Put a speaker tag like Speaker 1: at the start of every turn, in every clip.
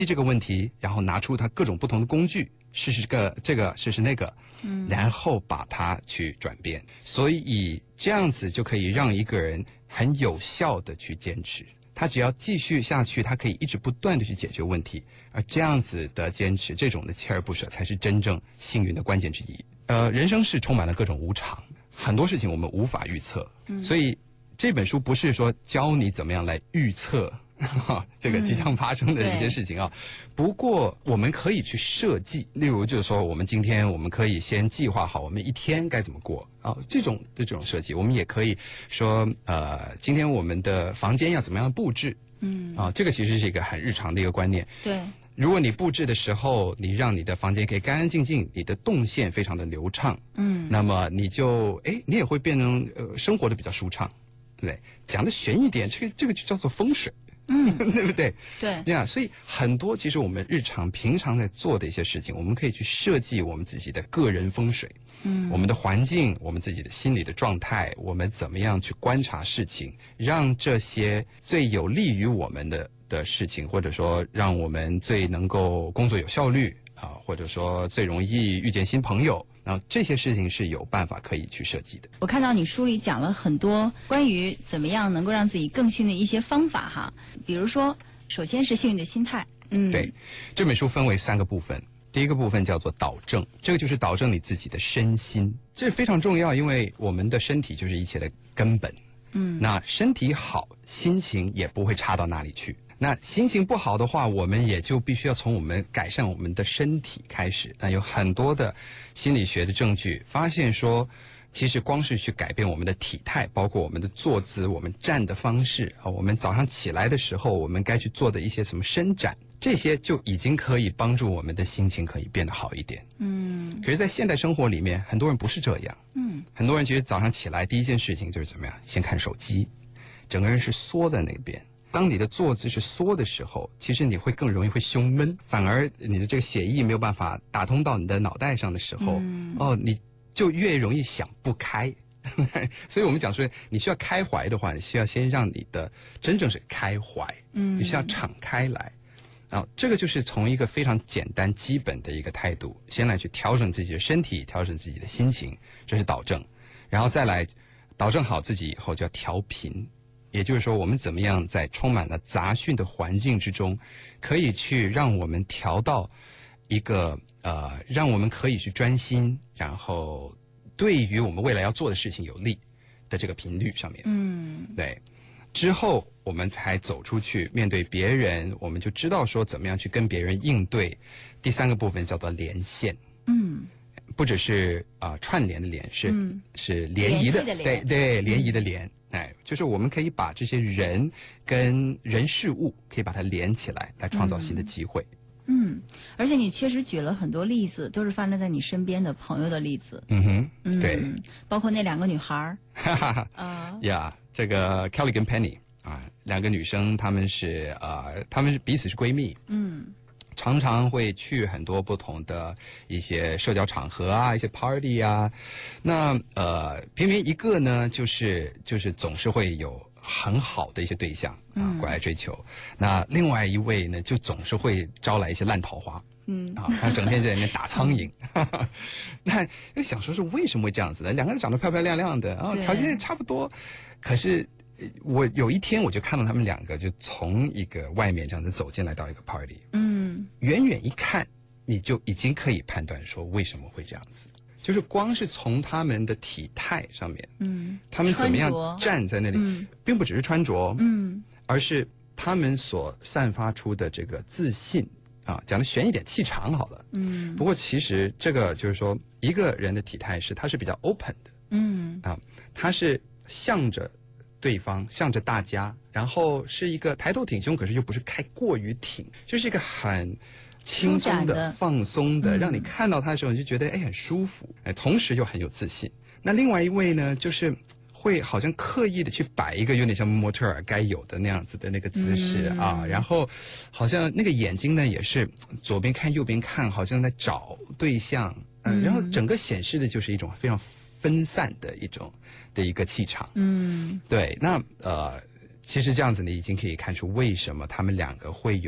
Speaker 1: 这个问题，然后拿出他各种不同的工具，试试这个，试试那个，然后把它去转变。所以这样子就可以让一个人很有效的去坚持。他只要继续下去，他可以一直不断的去解决问题，而这样子的坚持，这种的锲而不舍，才是真正幸运的关键之一。人生是充满了各种无常，很多事情我们无法预测，所以这本书不是说教你怎么样来预测这个即将发生的一些事情啊。不过我们可以去设计，例如就是说，我们今天我们可以先计划好我们一天该怎么过啊，这种设计。我们也可以说，今天我们的房间要怎么样布置，这个其实是一个很日常的一个观念。
Speaker 2: 对。
Speaker 1: 如果你布置的时候，你让你的房间可以干干净净，你的动线非常的流畅，那么你也会变成生活的比较舒畅，对不对？讲的玄一点，这个就叫做风水。对不对？
Speaker 2: 对
Speaker 1: 呀，所以很多其实我们平常在做的一些事情，我们可以去设计我们自己的个人风水，我们的环境，我们自己的心理的状态，我们怎么样去观察事情，让这些最有利于我们的事情，或者说让我们最能够工作有效率啊，或者说最容易遇见新朋友。然后这些事情是有办法可以去设计的。
Speaker 2: 我看到你书里讲了很多关于怎么样能够让自己更幸运的一些方法哈，比如说，首先是幸运的心态。
Speaker 1: 对，这本书分为3个部分。第一个部分叫做导正，这个就是导正你自己的身心，这非常重要，因为我们的身体就是一切的根本。那身体好，心情也不会差到哪里去。那心情不好的话，我们也就必须要从我们改善我们的身体开始。那有很多的心理学的证据发现说，其实光是去改变我们的体态，包括我们的坐姿，我们站的方式啊，我们早上起来的时候我们该去做的一些什么伸展，这些就已经可以帮助我们的心情可以变得好一点。可是在现代生活里面，很多人不是这样。很多人其实早上起来第一件事情就是怎么样，先看手机，整个人是缩在那边。当你的坐姿是缩的时候，其实你会更容易会胸闷，反而你的这个血液没有办法打通到你的脑袋上的时候，你就越容易想不开。所以我们讲说，你需要开怀的话，你需要先让你的真正是开怀，你需要敞开来。然后这个就是从一个非常简单基本的一个态度，先来去调整自己的身体，调整自己的心情，这是导正。然后再来导正好自己以后，就要调频。也就是说，我们怎么样在充满了杂讯的环境之中，可以去让我们调到一个让我们可以去专心，然后对于我们未来要做的事情有利的这个频率上面。对。之后我们才走出去面对别人，我们就知道说怎么样去跟别人应对。第3个部分叫做连线。不只是串联的联，是联谊的，对，联谊的联。就是我们可以把这些人跟人事物可以把它连起来，来创造新的机会。
Speaker 2: 而且你确实举了很多例子，都是发生在你身边的朋友的例子。
Speaker 1: 对，
Speaker 2: 包括那2个女孩。
Speaker 1: 这个 Kelly 跟 Penny 2个女生，她们是彼此是闺蜜。常常会去很多不同的一些社交场合啊，一些 party 啊。那偏偏一个呢，就是总是会有很好的一些对象过来追求。那另外一位呢，就总是会招来一些烂桃花。他整天在里面打苍蝇。那想说是为什么会这样子呢？2个人长得漂漂亮亮的，条件也差不多，可是我有一天我就看到他们2个就从一个外面这样子走进来到一个 party。远远一看，你就已经可以判断说为什么会这样子，就是光是从他们的体态上面，他们怎么样站在那里，并不只是穿着，而是他们所散发出的这个自信讲的玄一点，气场好了。不过其实这个就是说，一个人的体态他是比较 open 的，他是向着对方，向着大家，然后是一个抬头挺胸，可是又不是过于挺，就是一个很轻松的、放松的，让你看到他的时候你就觉得很舒服，同时又很有自信。那另外一位呢，就是会好像刻意的去摆一个有点像模特儿该有的那样子的那个姿势然后好像那个眼睛呢也是左边看右边看，好像在找对象，然后整个显示的就是一种非常分散的一个气场。对，那其实这样子你已经可以看出为什么他们2个会有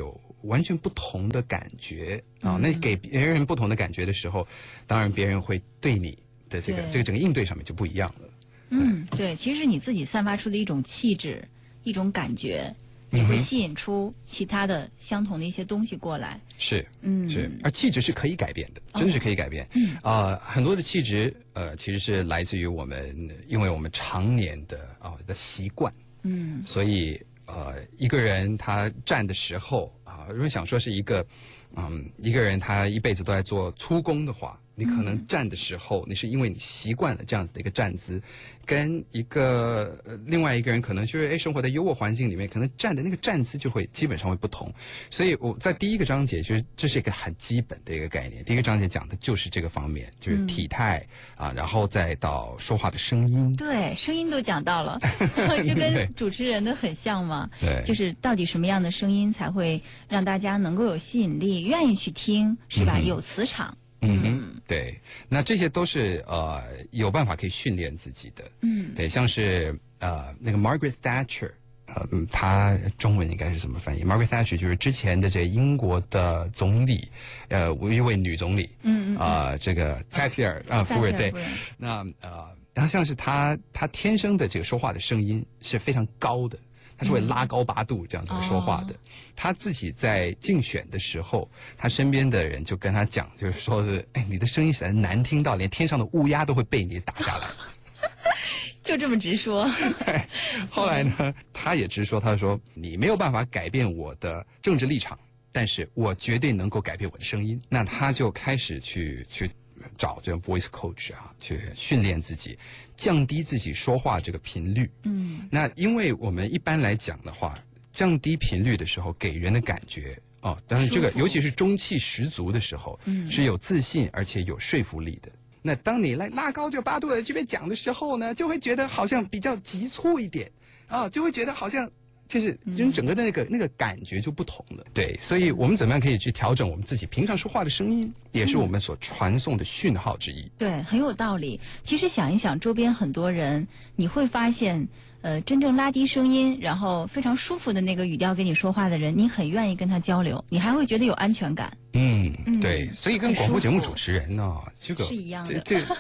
Speaker 1: 完全不同的感觉啊。那给别人不同的感觉的时候，当然别人会对你的这个整个应对上面就不一样了。
Speaker 2: 对，其实是你自己散发出的一种气质，一种感觉。也会吸引出其他的相同的一些东西过来。
Speaker 1: 是，而气质是可以改变的，真的是可以改变。很多的气质其实是来自于我们，因为我们常年的习惯。所以一个人他站的时候如果想说是一个人他一辈子都在做粗工的话，你可能站的时候，你是因为你习惯了这样子的一个站姿，跟一个另外一个人可能就是生活在优渥环境里面，可能站的那个站姿就会基本上会不同。所以我在第一个章节，就是这是一个很基本的一个概念。第一个章节讲的就是这个方面，就是体态然后再到说话的声音。
Speaker 2: 对，声音都讲到了，就跟主持人的很像嘛。
Speaker 1: 对，
Speaker 2: 就是到底什么样的声音才会让大家能够有吸引力，愿意去听，是吧？有磁场。
Speaker 1: 对，那这些都是有办法可以训练自己的。对，像是那个 Margaret Thatcher， 她中文应该是怎么翻译 ？Margaret Thatcher 就是之前的这个英国的总理，一位女总理。这个撒切尔夫人。对，那然后像是她天生的这个说话的声音是非常高的。他是会拉高八度这样子说话的。他自己在竞选的时候，他身边的人就跟他讲，就是说是，你的声音实在难听到连天上的乌鸦都会被你打下来。
Speaker 2: 就这么直说。
Speaker 1: 后来呢，他也直说，他说你没有办法改变我的政治立场，但是我绝对能够改变我的声音。那他就开始去找这种 voice coach 去训练自己，降低自己说话这个频率。那因为我们一般来讲的话，降低频率的时候给人的感觉当然这个尤其是中气十足的时候，是有自信而且有说服力的。那当你来拉高这8度的这边讲的时候呢，就会觉得好像比较急促一点就会觉得好像就是整个的那个感觉就不同了。对，所以我们怎么样可以去调整我们自己平常说话的声音，也是我们所传送的讯号之一。
Speaker 2: 对，很有道理。其实想一想，周边很多人，你会发现真正拉低声音，然后非常舒服的那个语调跟你说话的人，你很愿意跟他交流，你还会觉得有安全感。
Speaker 1: 对，所以跟广播节目主持人呢，这个
Speaker 2: 是一样的。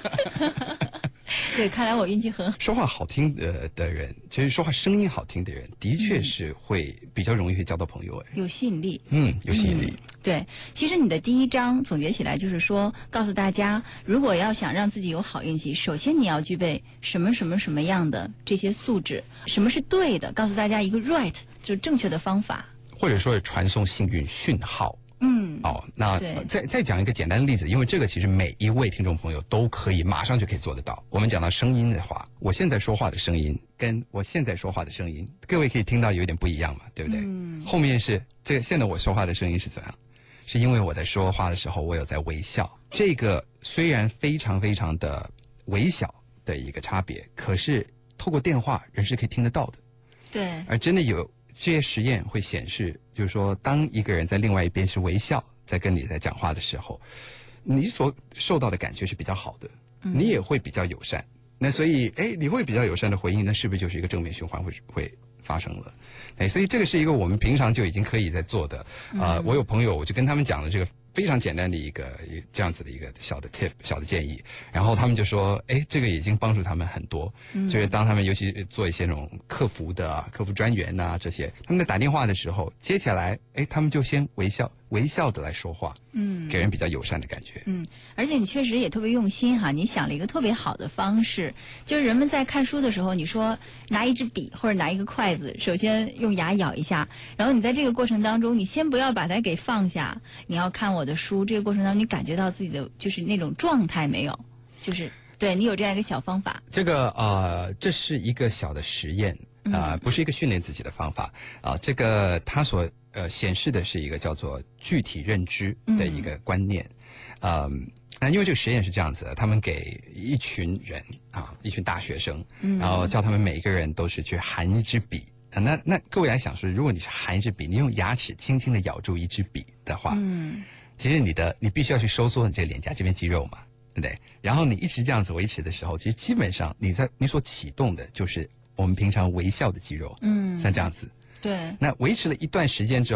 Speaker 2: 对，看来我运气很好。
Speaker 1: 说话好听的人，其实说话声音好听的人，的确是会比较容易会交到朋友。
Speaker 2: 有吸引力。
Speaker 1: 有吸引力。
Speaker 2: 对，其实你的第一章总结起来就是说，告诉大家，如果要想让自己有好运气，首先你要具备什么样的这些素质，什么是对的，告诉大家一个 right 就正确的方法，
Speaker 1: 或者说是传送幸运讯号。那再讲一个简单的例子，因为这个其实每一位听众朋友都可以马上就可以做得到。我们讲到声音的话，我现在说话的声音跟我现在说话的声音，各位可以听到有点不一样嘛，对不对？后面是这个现在我说话的声音是怎样？是因为我在说话的时候我有在微笑。这个虽然非常非常的微小的一个差别，可是透过电话人是可以听得到的。
Speaker 2: 对，
Speaker 1: 而真的有这些实验会显示，就是说当一个人在另外一边是微笑在跟你在讲话的时候，你所受到的感觉是比较好的，你也会比较友善。那所以你会比较友善的回应，那是不是就是一个正面循环会发生了？所以这个是一个我们平常就已经可以在做的。我有朋友，我就跟他们讲了这个非常简单的一个这样子的一个小的 tip 小的建议，然后他们就说这个已经帮助他们很多。就是当他们尤其做一些那种客服专员这些，他们在打电话的时候接起来他们就先微笑的来说话，给人比较友善的感觉。
Speaker 2: 而且你确实也特别用心哈，你想了一个特别好的方式，就是人们在看书的时候，你说拿一支笔或者拿一个筷子，首先用牙咬一下，然后你在这个过程当中，你先不要把它给放下，你要看我的书，这个过程当中你感觉到自己的就是那种状态没有？就是对你有这样一个小方法。
Speaker 1: 这个这是一个小的实验不是一个训练自己的方法这个它所显示的是一个叫做具体认知的一个观念。那因为这个实验是这样子的，他们给一群人一群大学生，然后叫他们每一个人都是去含一支笔。那各位来想说，如果你是含一支笔，你用牙齿轻轻的咬住一支笔的话，其实你必须要去收缩你这个脸颊这边肌肉嘛，对不对？然后你一直这样子维持的时候，其实基本上你所启动的就是我们平常微笑的肌肉，像这样子。
Speaker 2: 对。
Speaker 1: 那维持了一段时间之后，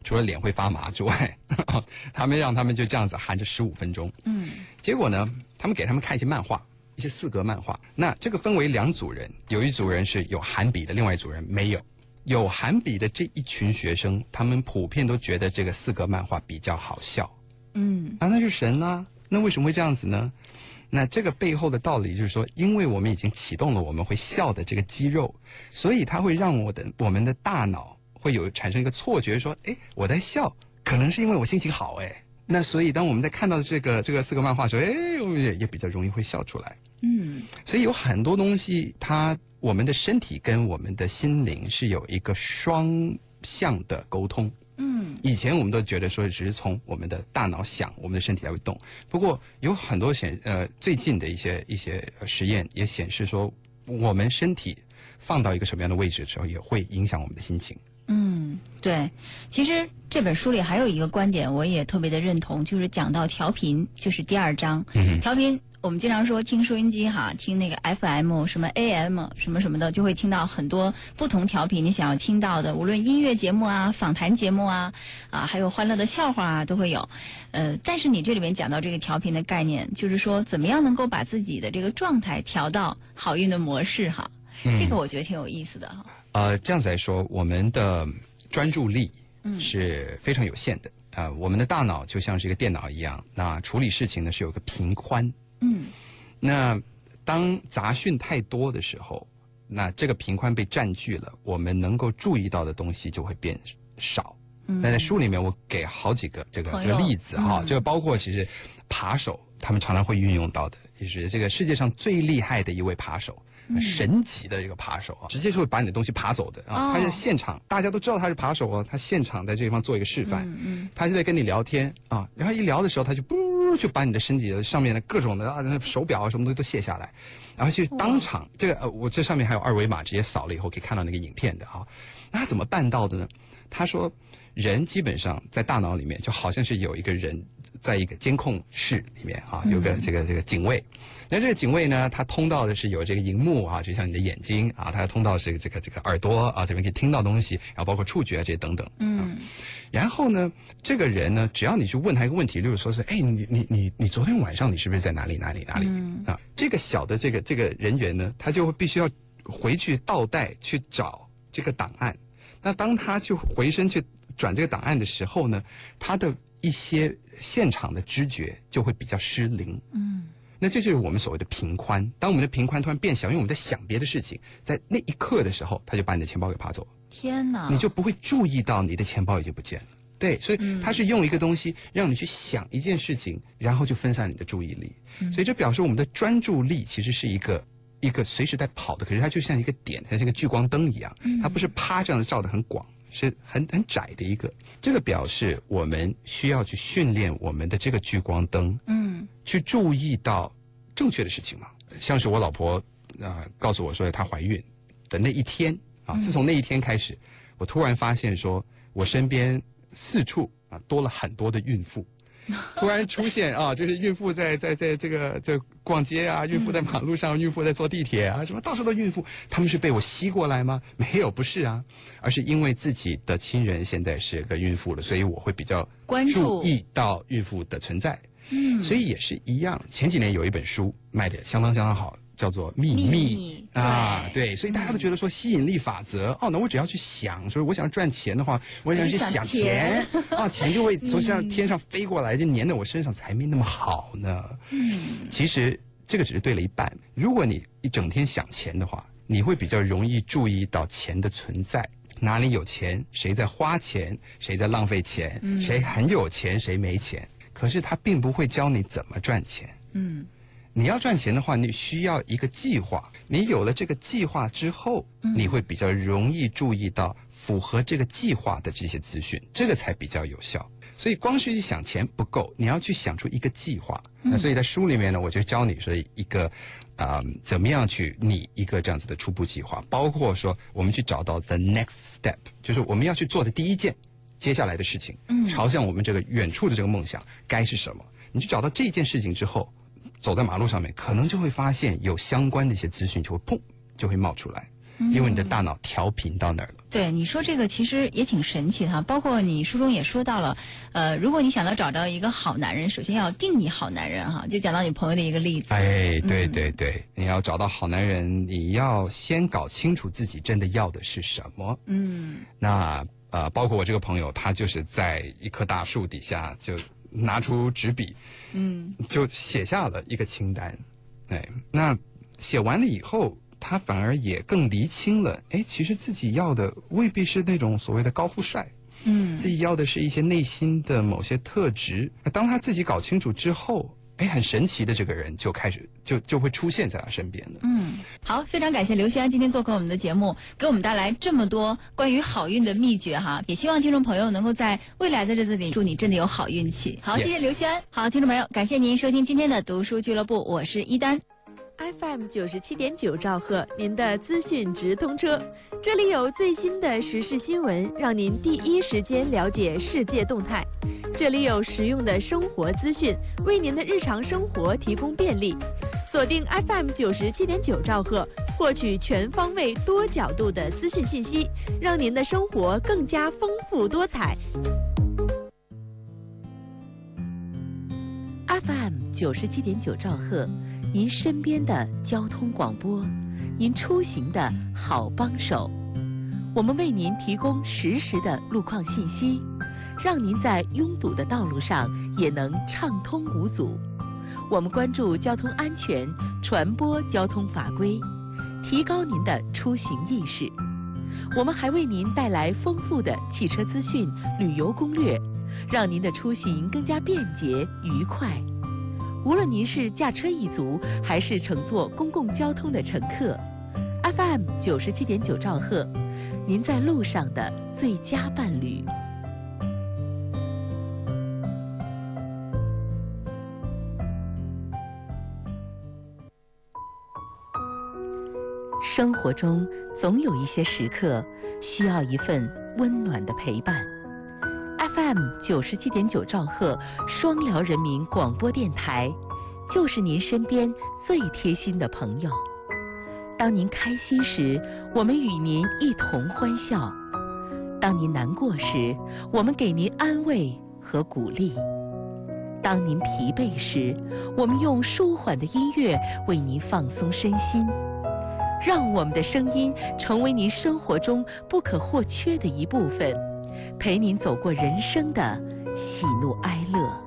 Speaker 1: 除了脸会发麻之外，他们让他们就这样子含着15分钟。结果呢，他们给他们看一些漫画，一些4格漫画。那这个分为2组人，有一组人是有含笔的，另外一组人没有。有含笔的这一群学生，他们普遍都觉得这个4格漫画比较好笑。那是神啊，那为什么会这样子呢？那这个背后的道理就是说，因为我们已经启动了我们会笑的这个肌肉，所以它会让我们的大脑会产生一个错觉，说，我在笑，可能是因为我心情好，那所以当我们在看到这个4格漫画的时候，我们也比较容易会笑出来。所以有很多东西，我们的身体跟我们的心灵是有一个双向的沟通。以前我们都觉得说只是从我们的大脑想，我们的身体才会动。不过有很多最近的一些实验也显示说，我们身体放到一个什么样的位置的时候，也会影响我们的心情。
Speaker 2: 对，其实这本书里还有一个观点，我也特别的认同，就是讲到调频，就是第2章。调频，我们经常说听收音机哈，听那个 FM 什么 AM 什么什么的，就会听到很多不同调频你想要听到的，无论音乐节目啊、访谈节目啊，还有欢乐的笑话啊，都会有。但是你这里面讲到这个调频的概念，就是说怎么样能够把自己的这个状态调到好运的模式哈。这个我觉得挺有意思的哈。
Speaker 1: 这样子来说，我们的专注力是非常有限的。我们的大脑就像是一个电脑一样，那处理事情呢是有个频宽。那当杂讯太多的时候，那这个频宽被占据了，我们能够注意到的东西就会变少。那在书里面我给好几个这个例子哈，就包括其实扒手他们常常会运用到的，就是这个世界上最厉害的一位扒手。神奇的这个扒手直接就会把你的东西扒走的他是现场，大家都知道他是扒手他现场在这地方做一个示范。他就在跟你聊天然后一聊的时候，他就就把你的身体的上面的各种的手表什么东西都卸下来，然后去当场这个我这上面还有2维码，直接扫了以后可以看到那个影片的那他怎么办到的呢？他说，人基本上在大脑里面就好像是有一个人在一个监控室里面有个这个警卫。那这个警卫呢，他通道的是有这个荧幕就像你的眼睛他通道是这个耳朵这边可以听到东西，然后包括触觉这些等等。然后呢，这个人呢，只要你去问他一个问题，例如说是你昨天晚上你是不是在哪里这个小的这个人员呢，他就必须要回去倒带去找这个档案。那当他去回身去转这个档案的时候呢，他的一些现场的知觉就会比较失灵。那这就是我们所谓的频宽。当我们的频宽突然变小，因为我们在想别的事情，在那一刻的时候，他就把你的钱包给扒走了。
Speaker 2: 天哪！
Speaker 1: 你就不会注意到你的钱包已经不见了。对，所以他是用一个东西让你去想一件事情，然后就分散你的注意力。所以这表示我们的专注力其实是一个随时在跑的，可是它就像一个点，像一个聚光灯一样，它不是啪这样子照得很广，是很窄的一个。这个表示我们需要去训练我们的这个聚光灯，去注意到正确的事情嘛。像是我老婆告诉我说她怀孕的那一天自从那一天开始，我突然发现说我身边四处多了很多的孕妇。突然出现就是孕妇在这个逛街孕妇在马路上，孕妇在坐地铁什么到处都孕妇，他们是被我吸过来吗？没有，不是而是因为自己的亲人现在是个孕妇了，所以我会比较注意到孕妇的存在。所以也是一样，前几年有一本书卖的相当好，叫做《秘密》对，所以大家都觉得说吸引力法则那我只要去想，所以我想赚钱的话，我想去想钱钱就会从天上飞过来，就粘在我身上，才没那么好呢。其实这个只是对了一半。如果你一整天想钱的话，你会比较容易注意到钱的存在，哪里有钱，谁在花钱，谁在浪费钱，谁很有钱，谁没钱。可是他并不会教你怎么赚钱。你要赚钱的话，你需要一个计划。你有了这个计划之后，你会比较容易注意到符合这个计划的这些资讯，这个才比较有效。所以光是去想钱不够，你要去想出一个计划。那所以在书里面呢，我就教你说一个怎么样去拟一个这样子的初步计划，包括说我们去找到 the next step， 就是我们要去做的第一件接下来的事情，朝向我们这个远处的这个梦想该是什么。你去找到这件事情之后，走在马路上面，可能就会发现有相关的一些资讯就会砰就会冒出来。 因为你的大脑调频到那儿了。
Speaker 2: 对，你说这个其实也挺神奇的哈，包括你书中也说到了，如果你想要找到一个好男人，首先要定义好男人哈，就讲到你朋友的一个例子。
Speaker 1: 哎，对对对，你要找到好男人，你要先搞清楚自己真的要的是什么。那包括我这个朋友，他就是在一棵大树底下就拿出纸笔，就写下了一个清单。哎，那写完了以后，他反而也更厘清了，哎，其实自己要的未必是那种所谓的高富帅，自己要的是一些内心的某些特质。当他自己搞清楚之后，哎，很神奇的这个人就开始就会出现在他身边了。
Speaker 2: 好，非常感谢刘轩今天做客我们的节目，给我们带来这么多关于好运的秘诀哈，也希望听众朋友能够在未来的日子里祝你真的有好运气。好，谢谢刘轩。好，听众朋友，感谢您收听今天的读书俱乐部，我是一丹。
Speaker 3: FM 97.9兆赫，您的资讯直通车，这里有最新的时事新闻，让您第一时间了解世界动态。这里有实用的生活资讯，为您的日常生活提供便利。锁定 FM 97.9兆赫，获取全方位、多角度的资讯信息，让您的生活更加丰富多彩。FM 97.9兆赫。您身边的交通广播，您出行的好帮手。我们为您提供实时的路况信息，让您在拥堵的道路上也能畅通无阻。我们关注交通安全，传播交通法规，提高您的出行意识。我们还为您带来丰富的汽车资讯、旅游攻略，让您的出行更加便捷愉快。无论您是驾车一族，还是乘坐公共交通的乘客 ，FM 97.9兆赫，您在路上的最佳伴侣。生活中总有一些时刻需要一份温暖的陪伴。FM 97.9兆赫双辽人民广播电台，就是您身边最贴心的朋友。当您开心时，我们与您一同欢笑；当您难过时，我们给您安慰和鼓励；当您疲惫时，我们用舒缓的音乐为您放松身心。让我们的声音成为您生活中不可或缺的一部分，陪您走过人生的喜怒哀乐。